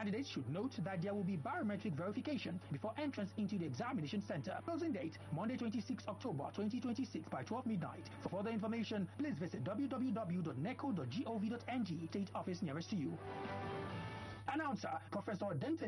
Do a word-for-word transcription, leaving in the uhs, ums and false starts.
candidates should note that there will be biometric verification before entrance into the examination center. Closing date, Monday twenty-sixth October twenty twenty-six by twelve midnight. For further information, please visit w w w dot neco dot gov dot n g, state office nearest to you. Announcer, Professor Denton